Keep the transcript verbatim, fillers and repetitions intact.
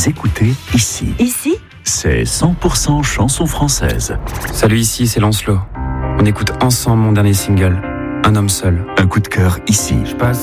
Vous écoutez Ici. Ici, C'est cent pour cent chanson française. Salut, ici c'est Lancelot. On écoute ensemble mon dernier single, Un homme seul. Un coup de cœur ici. Je passe